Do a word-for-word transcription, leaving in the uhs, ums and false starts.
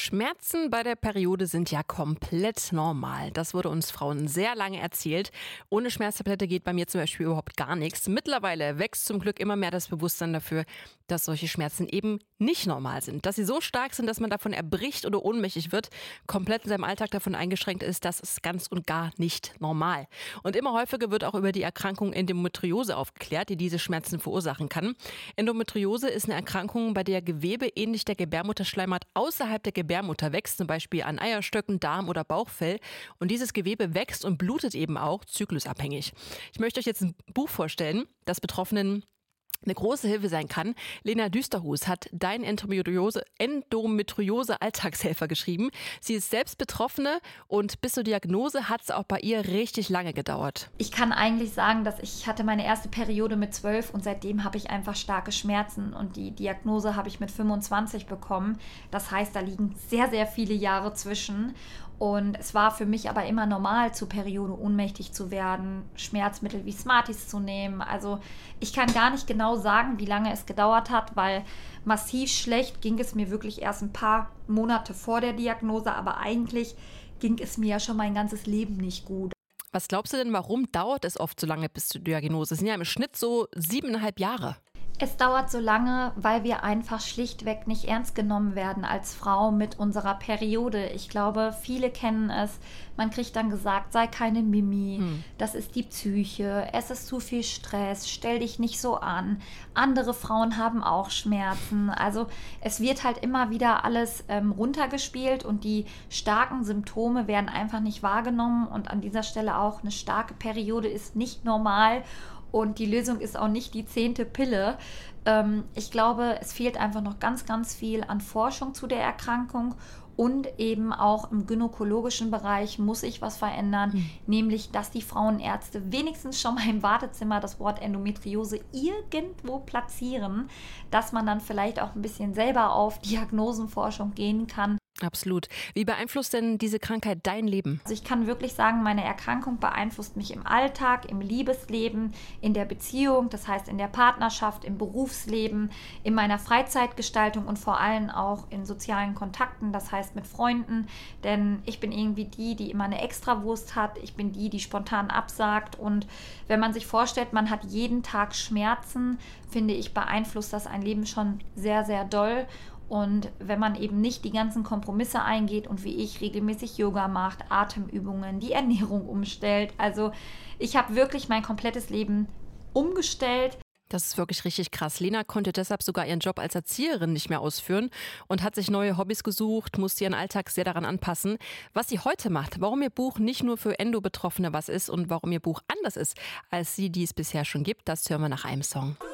Schmerzen bei der Periode sind ja komplett normal. Das wurde uns Frauen sehr lange erzählt. Ohne Schmerztablette geht bei mir zum Beispiel überhaupt gar nichts. Mittlerweile wächst zum Glück immer mehr das Bewusstsein dafür, dass solche Schmerzen eben nicht normal sind. Dass sie so stark sind, dass man davon erbricht oder ohnmächtig wird, komplett in seinem Alltag davon eingeschränkt ist, das ist ganz und gar nicht normal. Und immer häufiger wird auch über die Erkrankung Endometriose aufgeklärt, die diese Schmerzen verursachen kann. Endometriose ist eine Erkrankung, bei der Gewebe ähnlich der Gebärmutterschleimhaut außerhalb der Gebärmutter wächst, zum Beispiel an Eierstöcken, Darm oder Bauchfell. Und dieses Gewebe wächst und blutet eben auch zyklusabhängig. Ich möchte euch jetzt ein Buch vorstellen, das Betroffenen eine große Hilfe sein kann. Lena Düsterhus hat Dein Endometriose, Endometriose Alltagshelfer geschrieben. Sie ist selbst Betroffene und bis zur Diagnose hat es auch bei ihr richtig lange gedauert. Ich kann eigentlich sagen, dass ich hatte meine erste Periode mit zwölf und seitdem habe ich einfach starke Schmerzen und die Diagnose habe ich mit fünfundzwanzig bekommen. Das heißt, da liegen sehr, sehr viele Jahre zwischen. Und es war für mich aber immer normal, zur Periode ohnmächtig zu werden, Schmerzmittel wie Smarties zu nehmen. Also ich kann gar nicht genau sagen, wie lange es gedauert hat, weil massiv schlecht ging es mir wirklich erst ein paar Monate vor der Diagnose, aber eigentlich ging es mir ja schon mein ganzes Leben nicht gut. Was glaubst du denn, warum dauert es oft so lange bis zur Diagnose? Es sind ja im Schnitt so siebeneinhalb Jahre. Es dauert so lange, weil wir einfach schlichtweg nicht ernst genommen werden als Frau mit unserer Periode. Ich glaube, viele kennen es. Man kriegt dann gesagt, sei keine Mimi, hm. das ist die Psyche, es ist zu viel Stress, stell dich nicht so an. Andere Frauen haben auch Schmerzen. Also es wird halt immer wieder alles ähm, runtergespielt und die starken Symptome werden einfach nicht wahrgenommen. Und an dieser Stelle auch, eine starke Periode ist nicht normal. Und die Lösung ist auch nicht die zehnte Pille. Ähm, ich glaube, es fehlt einfach noch ganz, ganz viel an Forschung zu der Erkrankung. Und eben auch im gynäkologischen Bereich muss sich was verändern, mhm. nämlich, dass die Frauenärzte wenigstens schon mal im Wartezimmer das Wort Endometriose irgendwo platzieren, dass man dann vielleicht auch ein bisschen selber auf Diagnosenforschung gehen kann. Absolut. Wie beeinflusst denn diese Krankheit dein Leben? Also ich kann wirklich sagen, meine Erkrankung beeinflusst mich im Alltag, im Liebesleben, in der Beziehung, das heißt in der Partnerschaft, im Berufsleben, in meiner Freizeitgestaltung und vor allem auch in sozialen Kontakten, das heißt mit Freunden. Denn ich bin irgendwie die, die immer eine Extrawurst hat. Ich bin die, die spontan absagt. Und wenn man sich vorstellt, man hat jeden Tag Schmerzen, finde ich, beeinflusst das ein Leben schon sehr, sehr doll. Und wenn man eben nicht die ganzen Kompromisse eingeht und wie ich regelmäßig Yoga macht, Atemübungen, die Ernährung umstellt. Also ich habe wirklich mein komplettes Leben umgestellt. Das ist wirklich richtig krass. Lena konnte deshalb sogar ihren Job als Erzieherin nicht mehr ausführen und hat sich neue Hobbys gesucht, musste ihren Alltag sehr daran anpassen. Was sie heute macht, warum ihr Buch nicht nur für Endo-Betroffene was ist und warum ihr Buch anders ist, als sie, die es bisher schon gibt, das hören wir nach einem Song.